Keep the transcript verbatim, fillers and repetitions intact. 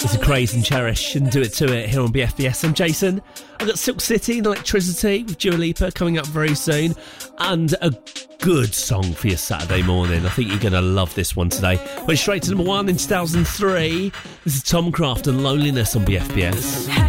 It's a Craze and Cherish and Do It To It here on B F B S. I'm Jason. I've got Silk City and Electricity with Dua Lipa coming up very soon, and a good song for your Saturday morning. I think you're going to love this one today. Went straight to number one in two thousand three. This is Tom Craft and Loneliness on B F B S.